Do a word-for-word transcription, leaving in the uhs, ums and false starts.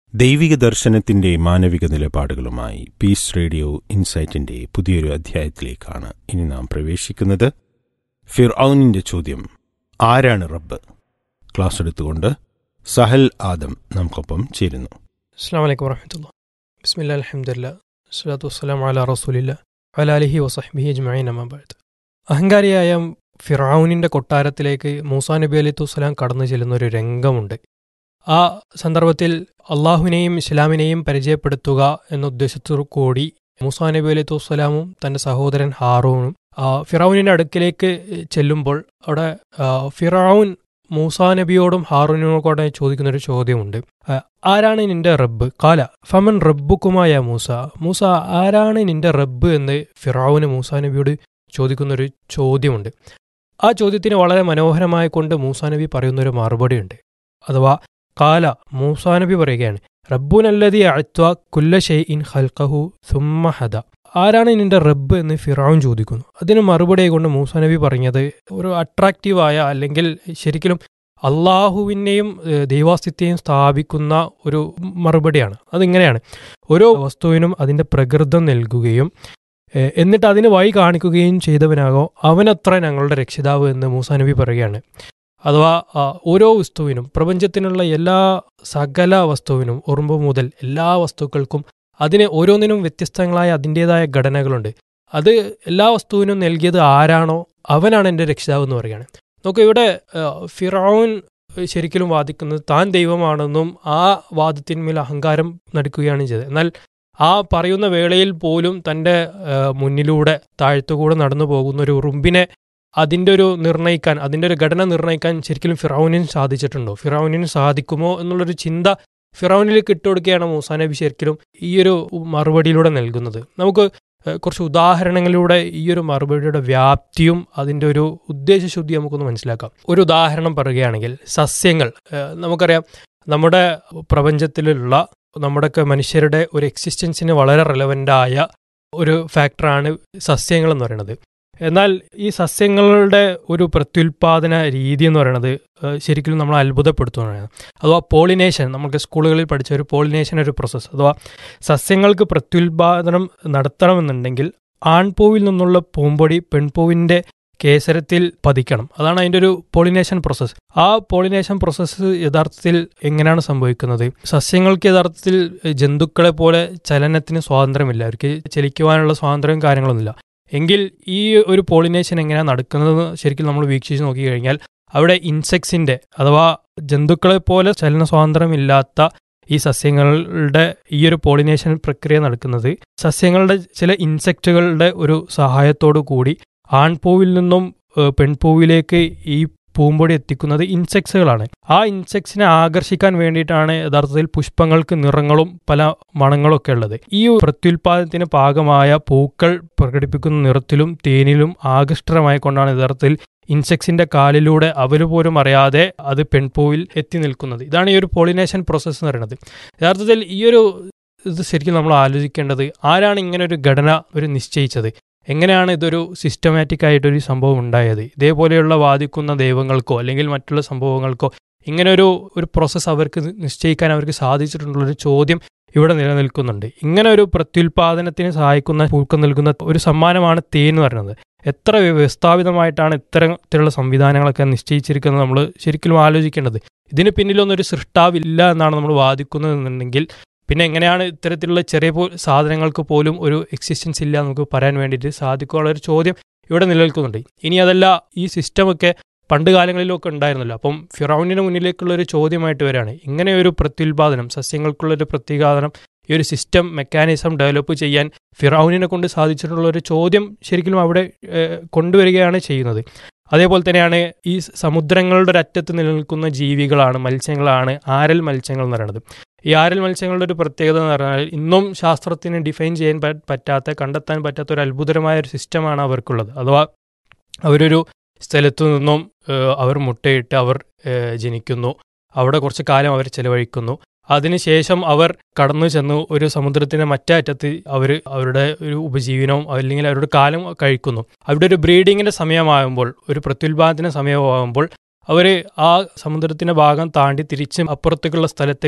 ദൈവിക ദർശനത്തിന്റെ മാനവിക നിലപാടുകളുമായി പീസ് റേഡിയോ ഇൻസൈറ്റിന്റെ പുതിയൊരു അധ്യായത്തിലേക്കാണ് ഇനി നാം പ്രവേശിക്കുന്നത്. ഫിർഔനിന്റെ ചോദ്യം, ആരാണ് റബ്ബ്? ക്ലാസ് എടുത്തുകൊണ്ട് സഹൽ ആദം നമുക്കൊപ്പം ചേരുന്നു. അസ്സലാമു അലൈക്കും വറഹ്മത്തുള്ളാഹി. ബിസ്മില്ലാഹിൽ അൽഹംദുലില്ലാഹ് വസ്സലാത്തു വസ്സലാമു അലാ റസൂലില്ലാഹ് വഅലാ ആലിഹി വസഹ്ബിഹി അജ്മഈൻ അമ്മാ ബഅദ്. അഹങ്കാരിയായ ഫിർഔനിന്റെ കൊട്ടാരത്തിലേക്ക് മൂസാ നബി അലൈഹി വസ്സലാം കടന്നു ചെല്ലുന്ന ഒരു രംഗമുണ്ട്. ആ സന്ദർഭത്തിൽ അള്ളാഹുവിനെയും ഇസ്ലാമിനെയും പരിചയപ്പെടുത്തുക എന്ന ഉദ്ദേശത്തോടു കൂടി മൂസാ നബി അലൈഹി വസ്സലാമും തൻ്റെ സഹോദരൻ ഹാറൂനും ഫിറൗനിൻ്റെ അടുക്കിലേക്ക് ചെല്ലുമ്പോൾ അവിടെ ഫിറൗൻ മൂസാ നബിയോടും ഹാറൂനോടും ചോദിക്കുന്നൊരു ചോദ്യമുണ്ട്. ആരാണ് നിന്റെ റബ്ബ്? കാല ഫമൻ റബ്ബുക്കുമായ മൂസ. മൂസ, ആരാണ് നിന്റെ റബ്ബ് എന്ന് ഫിറൗന് മൂസാ നബിയോട് ചോദിക്കുന്നൊരു ചോദ്യമുണ്ട്. ആ ചോദ്യത്തിന് വളരെ മനോഹരമായി കൊണ്ട് മൂസാ നബി പറയുന്നൊരു മറുപടിയുണ്ട്. അഥവാ കാല മൂസാ നബി പറയുകയാണ്, റബ്ബുനല്ലദീ അഅ്ത കുല്ല ഷൈഇൻ ഖൽഖഹു സുമ്മ ഹദ. ആരാണ് നിന്റെ റബ്ബ് എന്ന് ഫിറഔൻ ചോദിക്കുന്നു. അതിന് മറുപടി കൊണ്ട് മൂസാ നബി പറഞ്ഞത് ഒരു അട്രാക്റ്റീവായ, അല്ലെങ്കിൽ ശരിക്കും അള്ളാഹുവിനെയും ദൈവാസ്തിത്വയും സ്ഥാപിക്കുന്ന ഒരു മറുപടിയാണ്. അതിങ്ങനെയാണ്: ഓരോ വസ്തുവിനും അതിൻ്റെ പ്രകൃതം നൽകുകയും എന്നിട്ട് അതിന് വഴി കാണിക്കുകയും ചെയ്തവനാകോ അവനത്ര ഞങ്ങളുടെ രക്ഷിതാവ് എന്ന് മൂസാ നബി പറയുകയാണ്. അഥവാ ഓരോ വസ്തുവിനും, പ്രപഞ്ചത്തിനുള്ള എല്ലാ സകല വസ്തുവിനും, ഉറുമ്പ് മുതൽ എല്ലാ വസ്തുക്കൾക്കും അതിന് ഓരോന്നിനും വ്യത്യസ്തങ്ങളായ അതിൻ്റേതായ ഘടനകളുണ്ട്. അത് എല്ലാ വസ്തുവിനും നൽകിയത് ആരാണോ അവനാണ് എൻ്റെ രക്ഷിതാവ് എന്ന് പറയുകയാണ്. നോക്കൂ, ഇവിടെ ഫിറഔൻ ശരിക്കും വാദിക്കുന്നത് താൻ ദൈവമാണെന്നും ആ വാദത്തിന്മേൽ അഹങ്കാരം നടിക്കുകയാണ് ചെയ്തത്. എന്നാൽ ആ പറയുന്ന വേളയിൽ പോലും തൻ്റെ മുന്നിലൂടെ താഴ്ത്തുകൂടെ നടന്നു പോകുന്ന ഒരു ഉറുമ്പിനെ അതിൻ്റെ ഒരു നിർണ്ണയിക്കാൻ, അതിൻ്റെ ഒരു ഘടന നിർണ്ണയിക്കാൻ ശരിക്കും ഫിറൗനിന് സാധിച്ചിട്ടുണ്ടോ? ഫിറൗനിന് സാധിക്കുമോ എന്നുള്ളൊരു ചിന്ത ഫിറൗനിലേക്ക് ഇട്ടുകൊടുക്കുകയാണ് മൂസാ നബി ശരിക്കും ഈ ഒരു മറുപടിയിലൂടെ നൽകുന്നത്. നമുക്ക് കുറച്ച് ഉദാഹരണങ്ങളിലൂടെ ഈ ഒരു മറുപടിയുടെ വ്യാപ്തിയും അതിൻ്റെ ഒരു ഉദ്ദേശശുദ്ധി നമുക്കൊന്ന് മനസ്സിലാക്കാം. ഒരു ഉദാഹരണം പറയുകയാണെങ്കിൽ, സസ്യങ്ങൾ. നമുക്കറിയാം, നമ്മുടെ പ്രപഞ്ചത്തിലുള്ള നമ്മുടെയൊക്കെ മനുഷ്യരുടെ ഒരു എക്സിസ്റ്റൻസിന് വളരെ റെലവൻ്റായ ഒരു ഫാക്ടറാണ് സസ്യങ്ങൾ എന്ന് പറയുന്നത്. എന്നാൽ ഈ സസ്യങ്ങളുടെ ഒരു പ്രത്യുൽപാദന രീതി എന്ന് പറയുന്നത് ശരിക്കും നമ്മൾ അത്ഭുതപ്പെടുത്തുന്നതാണ്. അഥവാ പോളിനേഷൻ, നമുക്ക് സ്കൂളുകളിൽ പഠിച്ച ഒരു പോളിനേഷൻ ഒരു പ്രോസസ്സ്. അഥവാ സസ്യങ്ങൾക്ക് പ്രത്യുൽപാദനം നടത്തണമെന്നുണ്ടെങ്കിൽ ആൺപൂവിൽ നിന്നുള്ള പൂമ്പൊടി പെൺപൂവിൻ്റെ കേസരത്തിൽ പതിക്കണം. അതാണ് അതിൻ്റെ ഒരു പോളിനേഷൻ പ്രോസസ്സ്. ആ പോളിനേഷൻ പ്രോസസ്സ് യഥാർത്ഥത്തിൽ എങ്ങനെയാണ് സംഭവിക്കുന്നത്? സസ്യങ്ങൾക്ക് യഥാർത്ഥത്തിൽ ജന്തുക്കളെ പോലെ ചലനത്തിന് സ്വാതന്ത്ര്യമില്ല, അവർക്ക് ചലിക്കുവാനുള്ള സ്വാതന്ത്ര്യവും കാര്യങ്ങളൊന്നുമില്ല. എങ്കിൽ ഈ ഒരു പോളിനേഷൻ എങ്ങനെയാണ് നടക്കുന്നത് ശരിക്കും നമ്മൾ വീക്ഷിച്ച് നോക്കിക്കഴിഞ്ഞാൽ അവിടെ ഇൻസെക്ട്സിൻ്റെ, അഥവാ ജന്തുക്കളെ പോലെ ചലന സ്വാതന്ത്ര്യമില്ലാത്ത ഈ സസ്യങ്ങളുടെ ഈ ഒരു പോളിനേഷൻ പ്രക്രിയ നടക്കുന്നത് സസ്യങ്ങളുടെ ചില ഇൻസെക്റ്റുകളുടെ ഒരു സഹായത്തോടു കൂടി ആൺപൂവിൽ നിന്നും പെൺപൂവിലേക്ക് ഈ പൂമ്പൊടി എത്തിക്കുന്നത് ഇൻസെക്ട്സുകളാണ്. ആ ഇൻസെക്ട്സിനെ ആകർഷിക്കാൻ വേണ്ടിയിട്ടാണ് യഥാർത്ഥത്തിൽ പുഷ്പങ്ങൾക്ക് നിറങ്ങളും പല മണങ്ങളൊക്കെ ഉള്ളത്. ഈ പ്രത്യുൽപാദനത്തിന് പാകമായ പൂക്കൾ പ്രകടിപ്പിക്കുന്ന നിറത്തിലും തേനിലും ആകൃഷ്ടമായി കൊണ്ടാണ് യഥാർത്ഥത്തിൽ ഇൻസെക്ട്സിന്റെ കാലിലൂടെ അവർ പോലും അറിയാതെ അത് പെൺപൂവിൽ എത്തി നിൽക്കുന്നത്. ഇതാണ് ഈ ഒരു പോളിനേഷൻ പ്രോസസ്സ് എന്ന് പറയുന്നത്. യഥാർത്ഥത്തിൽ ഈ ഒരു ഇത് ശരിക്കും നമ്മൾ ആലോചിക്കേണ്ടത്, ആരാണ് ഇങ്ങനെ ഒരു ഘടന ഒരു നിശ്ചയിച്ചത്? എങ്ങനെയാണ് ഇതൊരു സിസ്റ്റമാറ്റിക് ആയിട്ടൊരു സംഭവം ഉണ്ടായത്? ഇതേപോലെയുള്ള വാദിക്കുന്ന ദൈവങ്ങൾക്കോ അല്ലെങ്കിൽ മറ്റുള്ള സംഭവങ്ങൾക്കോ ഇങ്ങനെ ഒരു ഒരു പ്രോസസ്സ് അവർക്ക് നിശ്ചയിക്കാൻ അവർക്ക് സാധിച്ചിട്ടുള്ളൊരു ചോദ്യം ഇവിടെ നിലനിൽക്കുന്നുണ്ട്. ഇങ്ങനെ ഒരു പ്രത്യുൽപാദനത്തിന് സഹായിക്കുന്ന പൂക്കൾ നൽകുന്ന ഒരു സമ്മാനമാണ് തേൻ എന്ന് പറയുന്നത്. എത്ര വ്യവസ്ഥാപിതമായിട്ടാണ് ഇത്തരത്തിലുള്ള സംവിധാനങ്ങളൊക്കെ നിശ്ചയിച്ചിരിക്കുന്നത് നമ്മൾ ശരിക്കും ആലോചിക്കേണ്ടത്. ഇതിന് പിന്നിലൊന്നും ഒരു സൃഷ്ടാവില്ല എന്നാണ് നമ്മൾ വാദിക്കുന്നതെന്നുണ്ടെങ്കിൽ പിന്നെ എങ്ങനെയാണ് ഇത്തരത്തിലുള്ള ചെറിയ പോ സാധനങ്ങൾക്ക് പോലും ഒരു എക്സിസ്റ്റൻസ് ഇല്ല നമുക്ക് പറയാൻ വേണ്ടിയിട്ട് സാധിക്കുള്ള ഒരു ചോദ്യം ഇവിടെ നിലനിൽക്കുന്നുണ്ട്. ഇനി അതല്ല, ഈ സിസ്റ്റമൊക്കെ പണ്ട് കാലങ്ങളിലൊക്കെ ഉണ്ടായിരുന്നല്ലോ. അപ്പം ഫിറൗനിന് മുന്നിലേക്കുള്ള ഒരു ചോദ്യമായിട്ട് വരികയാണ്, ഇങ്ങനെ ഒരു പ്രത്യുൽപാദനം, സസ്യങ്ങൾക്കുള്ളൊരു പ്രത്യുൽപാദനം, ഈ ഒരു സിസ്റ്റം മെക്കാനിസം ഡെവലപ്പ് ചെയ്യാൻ ഫിറൗനിനെ കൊണ്ട് സാധിച്ചിട്ടുള്ള ഒരു ചോദ്യം ശരിക്കും അവിടെ കൊണ്ടുവരികയാണ് ചെയ്യുന്നത്. അതേപോലെ തന്നെയാണ് ഈ സമുദ്രങ്ങളുടെ ഒരറ്റത്ത് നിലനിൽക്കുന്ന ജീവികളാണ്, മത്സ്യങ്ങളാണ് ആരൽ മത്സ്യങ്ങൾ എന്ന് പറയുന്നത്. ഈ ആരൽ മത്സ്യങ്ങളുടെ ഒരു പ്രത്യേകത എന്ന് പറഞ്ഞാൽ ഇന്നും ശാസ്ത്രത്തിന് ഡിഫൈൻ ചെയ്യാൻ പറ്റാത്ത, കണ്ടെത്താൻ പറ്റാത്ത ഒരു അത്ഭുതകരമായ ഒരു സിസ്റ്റമാണ് അവർക്കുള്ളത്. അഥവാ അവരൊരു സ്ഥലത്തു നിന്നും അവർ മുട്ടയിട്ട് അവർ ജനിക്കുന്നു, അവിടെ കുറച്ച് കാലം അവർ ചെലവഴിക്കുന്നു, അതിനുശേഷം അവർ കടന്നു ചെന്ന് ഒരു സമുദ്രത്തിൻ്റെ മറ്റേ അറ്റത്ത് അവർ അവരുടെ ഒരു ഉപജീവനവും അല്ലെങ്കിൽ അവരുടെ കാലം കഴിക്കുന്നു. അവിടെ ഒരു ബ്രീഡിങ്ങിൻ്റെ സമയമാകുമ്പോൾ, ഒരു പ്രത്യുൽപാദന സമയമാകുമ്പോൾ അവർ ആ സമുദ്രത്തിൻ്റെ ഭാഗം താണ്ടി തിരിച്ച് അപ്പുറത്തേക്കുള്ള സ്ഥലത്തേക്ക്